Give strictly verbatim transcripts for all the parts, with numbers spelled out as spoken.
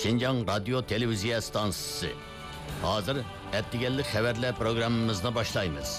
Şinjan Radyo Televiziya Stansiyasi. Hozir Attiganlik xabarlar programmamizni boshlaymiz.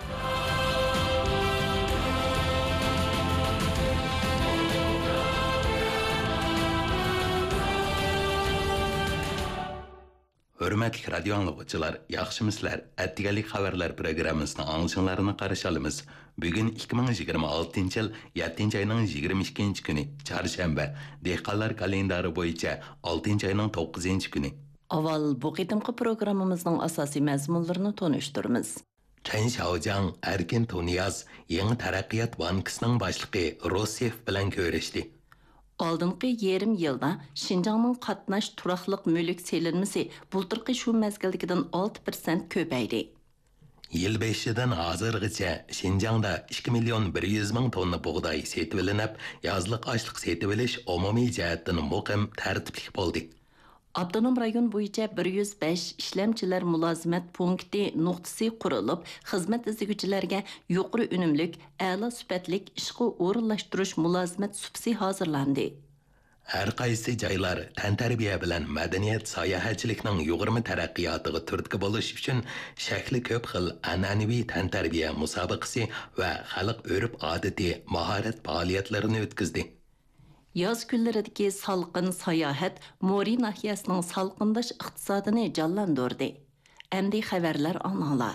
Hürmetli radyo anlıqçılar, yaxşımısızlar. Attiganlik xabarlar programmasını anglışınlarını qarşı alımız. Bugün ikki ming yigirma oltinchi yil yettinchi ayning yigirma ikkinchi kuni, çarşamba. Dehqonlar kalendari bo'yicha oltinchi ayning to'qqizinchi kuni. Aval bu qitimqi programmamizning asosiy mazmunlarini tonishtiramiz. Chen Xiaojiang Erkin Tuniyaz Yangi taraqqiyot bankisining boshlig'i Rossiyev bilan ko'rishdi. Алдыңғы yerim yilda Şinjanның qatnash turaqlıq mülk selinmesi bulturqi şu mezgildikiden olti persent köpəydi. Yil beshidan hozirgacha Şinjangda ikki million bir yuz ming tonna buğday setib ilinib, yozliq ochliq setib ilish umumiy jihatdan muqim tartibli bo'ldi. Abdunum rayon bo'yicha bir yuz besh ishlamchilar mulozimat punkti nuqtasi qurilib, xizmat izlaguvchilarga yuqori unumlik, a'lo sifatlik ishga o'rinlashtirish mulozimat subsi hozirlandi. Har qaysi joylar tantarbiya bilan madaniyat sayohatchilikning yuqori taraqqiyotiga turtki bo'lish uchun shakli ko'p xil an'anaviy tantarbiya musobaqasi va xalq urf-odati mahorat faoliyatlarini o'tkazdi. Yoz kunlaridagi salqin sayohat Mori nahiyasining salqindash iqtisodini jonlantirdi. Endi xabarlar anala.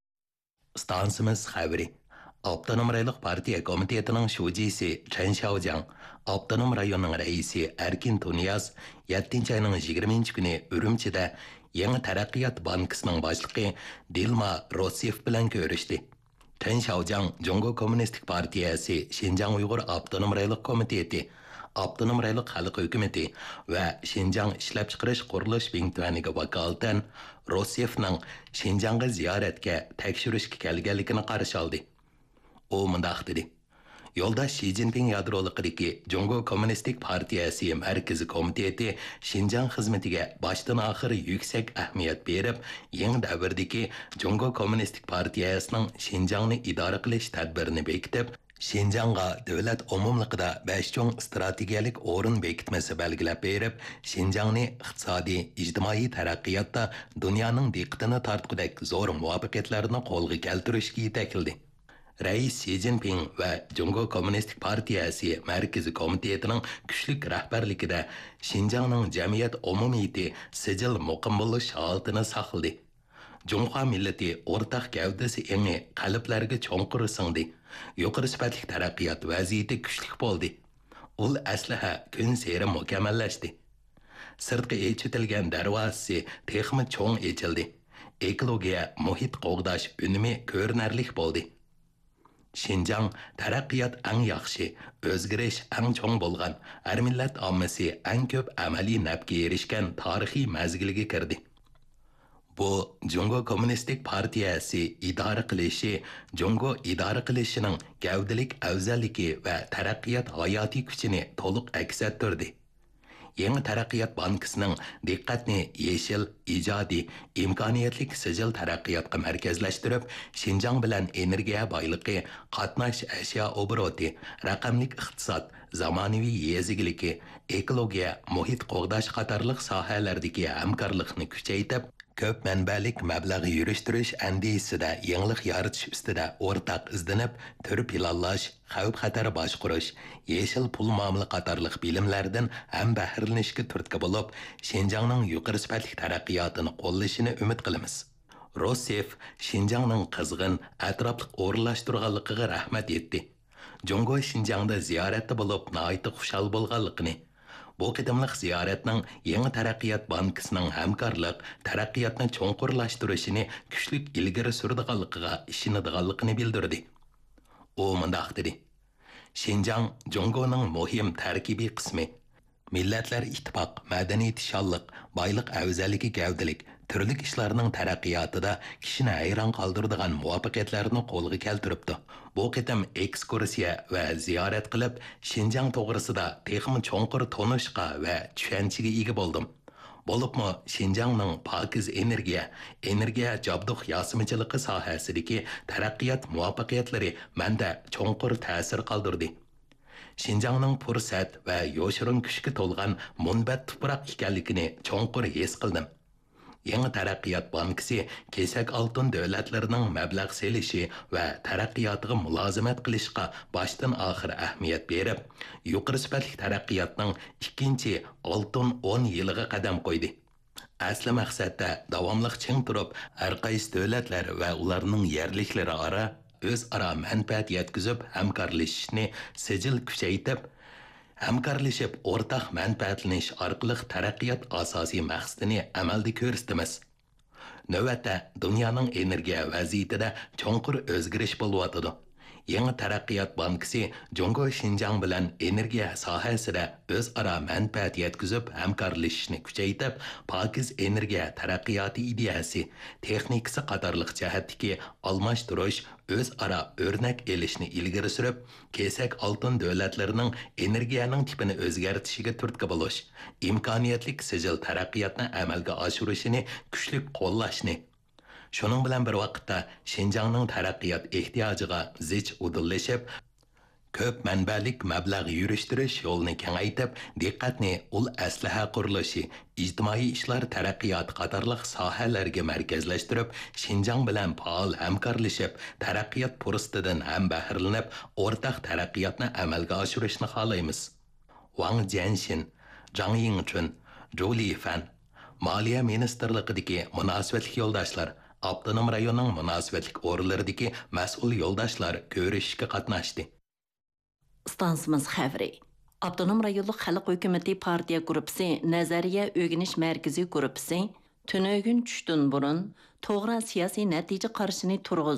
Stansimiz xabari. Avtonom rayonlik partiya komitetining shujisi Chen Xiaojiang, avtonom rayonning raisi Erkin Tuniyaz yettinchi ayning yigirmanchi kuni Urumchida Yangi taraqqiyot bankisining boshlig'i Dilma Rossiyev bilan ko'rishdi. Chen Xiaojiang Jongo Kommunistik partiyasi Şinjan Uyg'ur avtonom rayonlik komiteti Abdunum rayonlik xalq hukumati va Şinjan ishlab chiqarish qurilish bintuaniga vakolatan Rossiyevning Şinjanga ziyoratga tekshirishga kelganligini qarshi oldi. U mundaq dedi. Yo'lda Xi Jinping yadroliqidagi Jongo Kommunistik partiyasi markaziy komiteti Şinjan xizmatiga boshdan oxiri yuksak ahamiyat berib, yangi davrdagi Jongo Kommunistik partiyasining Şinjanni idora qilish tadbirini bekitib, Şinjanga davlat umumliqida besh cho'ng strategiyalik o'rin bekitmasi belgilab berib, Şinjangni iqtisodiy, ijtimoiy taraqqiyotda dunyoning diqqatini tortgudek zo'r muvaffaqiyatlarni qo'lga keltirishga yetakildi. Rais Xi Jinping va Jongo Kommunistik partiyasi markaziy komitetining kuchli rahbarligida Şinjangning jamiyat umumiyati sijil muqim bo'lish holatini saqladi. Jongo millati o'rtaq gavdasi engi qalblarga cho'nqur singdi. Yuqori sifatli taraqqiyot vaziyati kuchli bo'ldi. Ul aslaha kun seri mukammallashdi. Sirtqi echitilgan darvozasi texmi cho'ng echildi. Ekologiya, muhit qo'g'dash unumi ko'rinarli bo'ldi. Şinjan taraqqiyot eng yaxshi, o'zgarish eng cho'ng bo'lgan, har millat ommasi eng ko'p amaliy nafga erishgan tarixiy mazgilga kirdi. Bu Jongo Kommunistik partiyasi idora qilishi, Jongo idora qilishining gavdalik afzalligi va taraqqiyot hayotiy kuchini to'liq aks ettirdi. Yangi taraqqiyot bankisining diqqatni yeshil, ijodiy, imkoniyatli sijil taraqqiyotga markazlashtirib, Şinjan bilan energiya boyligi, qatnash ashyo obroti, raqamlik iqtisod, zamonaviy yezigiligi, ekologiya, muhit qo'g'dash qatorliq sohalardagi hamkorlikni kuchaytirib, ko'p manbalik mablag' yurishtirish andisida yangilik yaratish ustida o'rtaq izlanib, tur planlash, xavf xatar boshqarish, yeshil pul muomala qatorliq bilimlardan ham bahrilanishga turtki bo'lib, Şinjanning yuqori sifatli taraqqiyotini qo'llashini umid qilamiz. Rossiyev Şinjanning qizg'in, atrofli o'rinlashtirganligiga rahmat etdi. Jongo Şinjangda ziyoratda bo'lib, nihoyat xushal bo'lganligini, bu qadimliq ziyoratning yangi taraqqiyot bankisining hamkorlik, taraqqiyotni cho'nqurlashtirishini kuchli ilgari suradiganligiga ishonadiganligini bildirdi. U mundaq dedi. Şinjan Jongoning muhim tarkibiy qismi. Millatlar ittifoq, madaniyat shonliq, boyliq afzalligi gavdalik, turli ishlarning taraqqiyotida kishini hayron qoldiradigan muvaffaqiyatlarni qo'lga keltiribdi. Bu qitim ekskursiya va ziyorat qilib, Şinjan to'g'risida texmi cho'nqur tonishqa va tushunchaga ega bo'ldim. Bo'libmi Şinjanning pokiz energiya, energiya jabduq yosimchiligi sohasidagi taraqqiyot muvaffaqiyatlari menda cho'nqur ta'sir qoldirdi. Шинжаңның фурсат va yo'shirin kuchga to'lgan munbat tuproq ekanligini cho'nqur his qildim. Yangi taraqqiyot bankisi kesak oltin davlatlarining mablag' selishi va taraqqiyotiga mulozimat qilishga boshdan oxir ahamiyat berib, yuqori sifatli taraqqiyotning ikkinchi oltin o'n yiliga qadam qo'ydi. Asli maqsadda davomliq ching turib, har qaysi davlatlar va ularning yerliklari aro o'zaro manfaat yetkazib hamkorlashishni sijil kuchaytirib, hamkorlashib o'rtaq manfaatlanish orqali taraqqiyot asosiy maqsadini amalda ko'rsatamiz. Navbatda dunyoning energiya vaziyatida cho'nqur o'zgarish bo'lyotidi. Yangi taraqqiyot bankisi Jungo Shinjang bilan energiya sohasida o'zaro manfaat yetkazib hamkorlashishni kuchaytirib, pokiz energiya taraqqiyoti ideyasi, texnikasi qatorliq jihatdagi almashtirish, o'zaro o'rnak elishni ilgari surib, kesak oltin davlatlarining energiyaning tipini o'zgartishiga turtki bo'lish, imkoniyatlik sijil taraqqiyotni amalga oshirishini kuchli qo'llashni. Şunun bilan bir vaqtda Şinjanning taraqqiyot ehtiyojiga zich udillashib, ko'p manbalik mablag' yurishtirish yo'lini kengaytib, diqqatni ul aslaha qurilishi, ijtimoiy ishlar taraqqiyot qatorliq sohalarga markazlashtirib, Şinjan bilan faol hamkorlashib, taraqqiyot fursatidan ham bahrilanib, o'rtaq taraqqiyotni amalga oshirishni xohlaymiz. Wang Jianxin, Zhang Yingchun, Zhou Lifan, Moliya ministrligidagi munosabatli yo'ldoshlar, Abdunum rayonning munosabatlik o'rinlaridagi mas'ul yo'ldoshlar ko'rishishga qatnashdi. Stansimiz xəbri. Abdunum rayonluq xalq hökuməti partiya qrupsi, Nazariya ögəniş mərkəzi qrupsi, tünögün düşdün burun, toğra siyasi nəticə qarşını turğuz